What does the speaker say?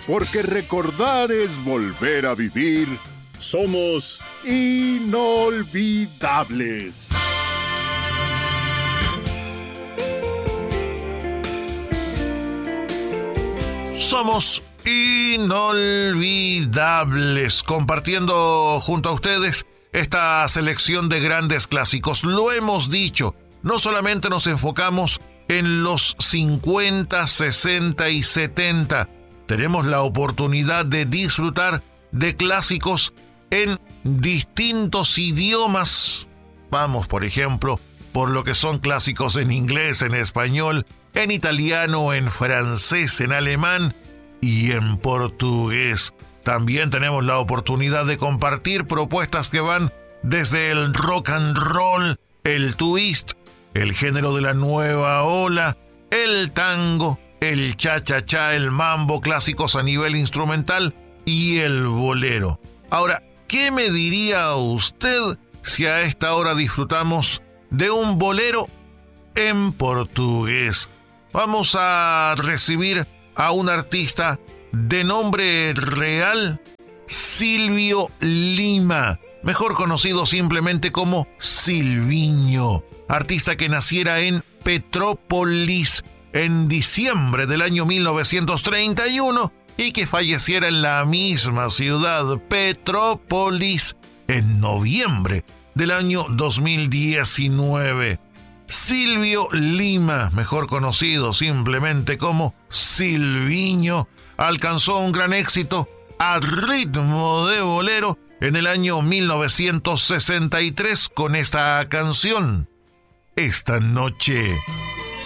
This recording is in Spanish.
porque recordar es volver a vivir. Somos inolvidables. Somos inolvidables, compartiendo junto a ustedes esta selección de grandes clásicos. Lo hemos dicho, no solamente nos enfocamos en los 50, 60 y 70. Tenemos la oportunidad de disfrutar de clásicos en distintos idiomas. Vamos, por ejemplo, por lo que son clásicos en inglés, en español, en italiano, en francés, en alemán y en portugués. También tenemos la oportunidad de compartir propuestas que van desde el rock and roll, el twist, el género de la nueva ola, el tango, el cha-cha-cha, el mambo, clásicos a nivel instrumental y el bolero. Ahora, ¿qué me diría usted si a esta hora disfrutamos de un bolero en portugués? Vamos a recibir a un artista de nombre real, Silvio Lima, mejor conocido simplemente como Silviño, artista que naciera en Petrópolis en diciembre del año 1931 y que falleciera en la misma ciudad, Petrópolis, en noviembre del año 2019. Silvio Lima, mejor conocido simplemente como Silviño, alcanzó un gran éxito a ritmo de bolero en el año 1963 con esta canción, Esta noche.